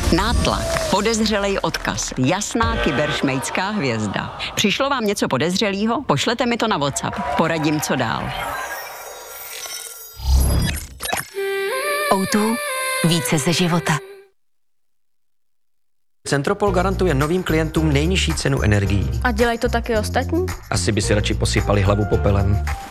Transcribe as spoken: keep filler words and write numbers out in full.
Nátlak, podezřelej odkaz, jasná kyberšmejcká hvězda. Přišlo vám něco podezřelého? Pošlete mi to na WhatsApp. Poradím, co dál. ó dva. Více ze života. Centropol garantuje novým klientům nejnižší cenu energií. A dělají to taky ostatní? Asi by si radši posypali hlavu popelem.